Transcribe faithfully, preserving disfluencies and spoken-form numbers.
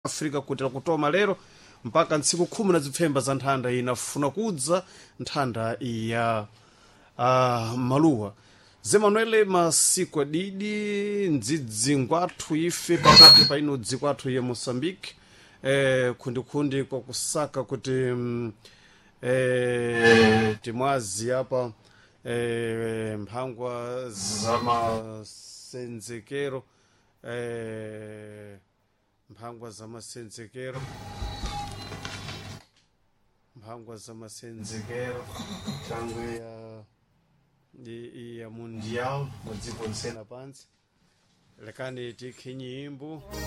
Africa kutira kutoma lero mpaka ntsiku khumi na zipfemba za nthanda inafuna kudza nthanda ya uh, maluwa zemanuele masiku adidi ndzidzi ngwathu ife pakati pa ino dzikwathu ya Mozambique eh, kundi kwa kusaka kuti mm, eh, timwazi hapa eh, mphangwa za masenzekero eh, mphangwa za masenzekero mphangwa za masenzekero tangu ya ya mundial mudziko nsena pansi lekani tikhi nyimbo